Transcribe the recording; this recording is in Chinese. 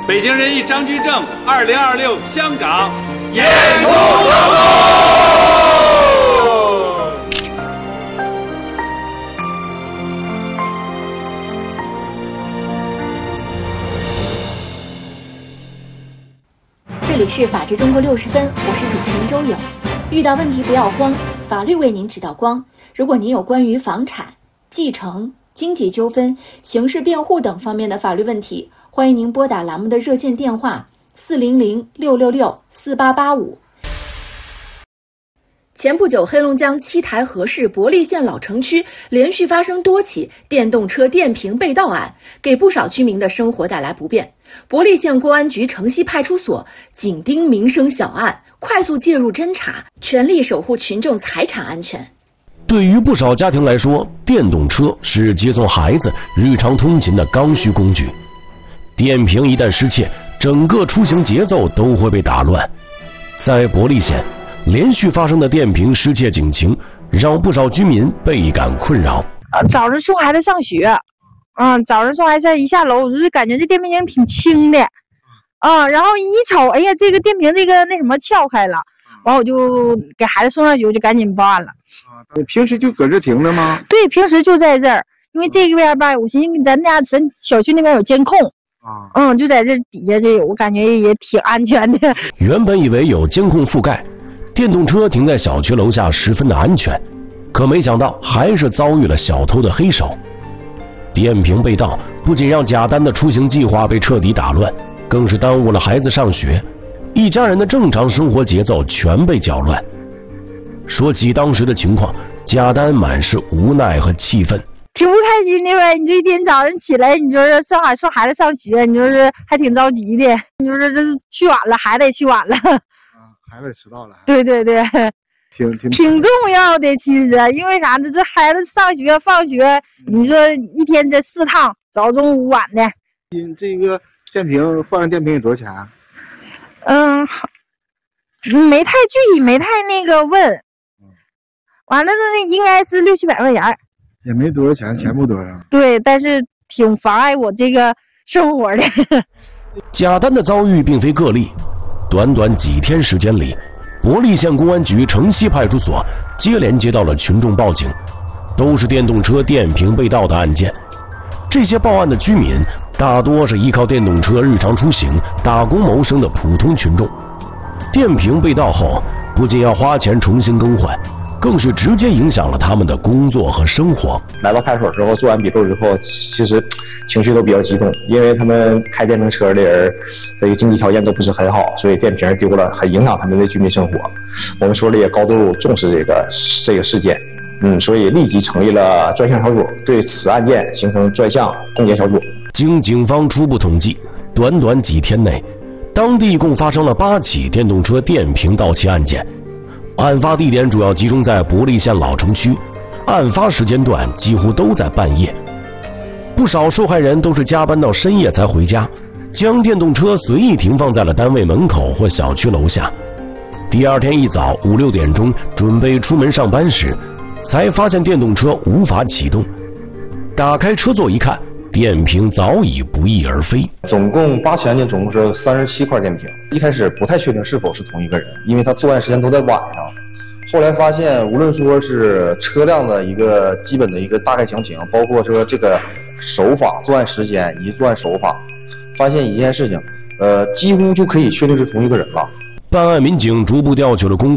北京人艺张居正2026香港演出成功。 这里是法治中国60分，我是主持人周颖。遇到问题不要慌，法律为您指导光。如果您有关于房产、继承、经济纠纷、刑事辩护等方面的法律问题，欢迎您拨打栏目的热线电话400-666-4885。前不久，黑龙江七台河市博利县老城区连续发生多起电动车电瓶被盗案，给不少居民的生活带来不便。博利县公安局城西派出所紧盯民生小案，快速介入侦查，全力守护群众财产安全。 对于不少家庭来说，电动车是接送孩子日常通勤的刚需工具。电瓶一旦失窃，整个出行节奏都会被打乱。在博利县，连续发生的电瓶失窃警情让不少居民倍感困扰。 早上送孩子上学，早上送孩子一下楼，我就是感觉这电瓶挺轻的，然后一瞅，哎呀，这个电瓶那什么撬开了，完我就给孩子送上学，我就赶紧报案了。 平时就搁这停着吗？ 对，平时就在这儿，因为这边吧，我寻思咱小区那边有监控。就在这底下就有，我感觉也挺安全的。 原本以为有监控覆盖，电动车停在小区楼下十分的安全，可没想到还是遭遇了小偷的黑手。电瓶被盗不仅让贾丹的出行计划被彻底打乱，更是耽误了孩子上学，一家人的正常生活节奏全被搅乱。说起当时的情况，贾丹满是无奈和气愤。 挺不开心的呗，你这一天早上起来，你就是送孩子上学，你就是还挺着急的，你就是这是去晚了，孩子也去晚了， 孩子迟到了。 对，挺重要的，其实因为啥呢？这孩子上学放学，你说一天这4趟，早中午晚的。 这个电瓶换电瓶多少钱啊？ 没太具体，没太那个问。完了，这应该是600-700块钱。 也没多少钱，钱不多呀。 对，但是挺妨碍我这个生活的。 贾丹的遭遇并非个例，短短几天时间里，博利县公安局城西派出所接连接到了群众报警，都是电动车电瓶被盗的案件。这些报案的居民大多是依靠电动车日常出行、打工谋生的普通群众。电瓶被盗后，不仅要花钱重新更换，更是直接影响了他们的工作和生活。 来到派出所之后，做完笔录之后，其实情绪都比较激动，因为他们开电动车的人这个经济条件都不是很好，所以电瓶丢了，很影响他们的居民生活。我们所里也高度重视这个事件，所以立即成立了专项小组，对此案件形成专项攻坚小组。 经警方初步统计，短短几天内，当地共发生了8起电动车电瓶盗窃案件。案发地点主要集中在博利县老城区，案发时间段几乎都在半夜。不少受害人都是加班到深夜才回家，将电动车随意停放在了单位门口或小区楼下。第二天一早5-6点钟准备出门上班时，才发现电动车无法启动。打开车座一看，电瓶早已不翼而飞。 总共8起案件，总共是37块电瓶。一开始不太确定是否是同一个人，因为他作案时间都在晚上。后来发现，无论说是车辆的一个基本的一个大概详情，包括说这个手法、作案时间以及作案手法，发现一件事情，几乎就可以确定是同一个人了。 办案民警逐步调取了公